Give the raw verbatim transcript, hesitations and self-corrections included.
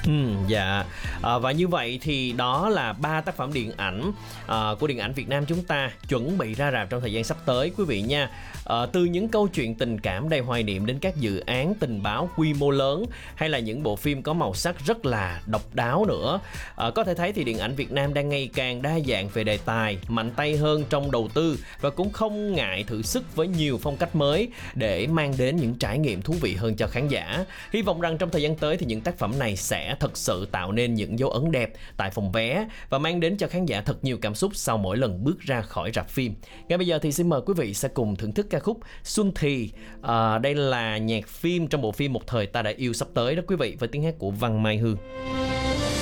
Ừm, dạ. À, và như vậy thì đó là ba tác phẩm điện ảnh à, của điện ảnh Việt Nam chúng ta chuẩn bị ra rạp trong thời gian sắp tới quý vị nha. À, từ những câu chuyện tình cảm đầy hoài niệm đến các dự án tình báo quy mô lớn, hay là những bộ phim có màu sắc rất là độc đáo nữa. À, có thể thấy thì điện ảnh Việt Nam đang ngày càng đa dạng về đề tài, mạnh tay hơn trong đầu tư và cũng không ngại thử sức với nhiều phong cách mới để mang đến những trải nghiệm thú vị hơn cho khán giả. Hy vọng rằng trong thời gian tới thì những tác phẩm này sẽ thật sự tạo nên những dấu ấn đẹp tại phòng vé và mang đến cho khán giả thật nhiều cảm xúc sau mỗi lần bước ra khỏi rạp phim. Ngay bây giờ thì xin mời quý vị sẽ cùng thưởng thức ca khúc Xuân Thì. À, đây là nhạc phim trong bộ phim Một Thời Ta Đã Yêu sắp tới đó quý vị, với tiếng hát của Văn Mai Hương.